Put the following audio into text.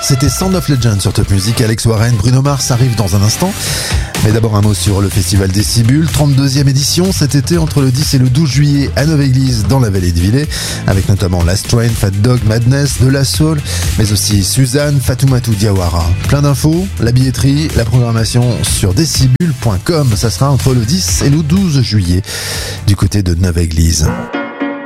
C'était Sound of Legend sur Top Music. Alex Warren, Bruno Mars arrive dans un instant. Mais d'abord un mot sur le festival Décibule, 32e édition cet été entre le 10 et le 12 juillet à Nova-Église dans la vallée de Villers, avec notamment Last Train, Fat Dog, Madness, De La Soul, mais aussi Suzanne, Fatoumata Diawara. Plein d'infos, la billetterie, la programmation sur decibule.com. Ça sera entre le 10 et le 12 juillet du côté de Nova-Église.